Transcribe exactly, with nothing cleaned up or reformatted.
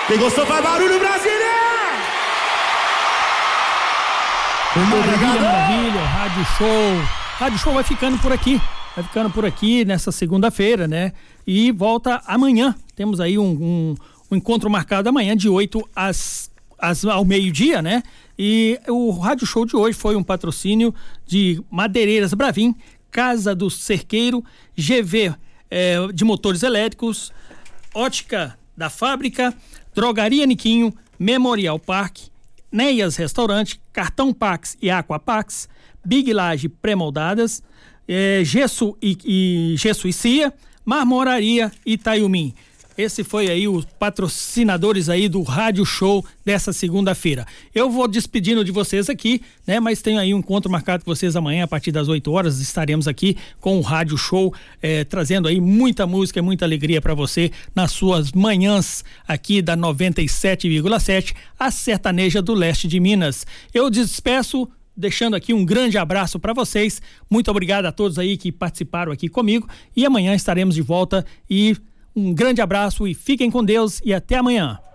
Quem gostou faz barulho, Brasília! Maravilha, maravilha, Rádio Show. Rádio Show vai ficando por aqui. Vai ficando por aqui nessa segunda-feira, né? E volta amanhã. Temos aí um, um, um encontro marcado amanhã de oito às, às, ao meio-dia, né? E o Rádio Show de hoje foi um patrocínio de Madeireiras Bravin, Casa do Cerqueiro, G V eh, de motores elétricos, Ótica da Fábrica, Drogaria Niquinho, Memorial Parque, Neias Restaurante, Cartão Pax e Aquapax, Big Laje Pré-Moldadas, eh, Gesso e, e Gesso e Cia, Marmoraria Itaiumim. Esse foi aí os patrocinadores aí do Rádio Show dessa segunda-feira. Eu vou despedindo de vocês aqui, né? Mas tenho aí um encontro marcado com vocês amanhã a partir das oito horas. Estaremos aqui com o Rádio Show, eh, trazendo aí muita música e muita alegria para você nas suas manhãs aqui da noventa e sete vírgula sete, a sertaneja do leste de Minas. Eu despeço deixando aqui um grande abraço para vocês. Muito obrigado a todos aí que participaram aqui comigo e amanhã estaremos de volta e um grande abraço e fiquem com Deus e até amanhã.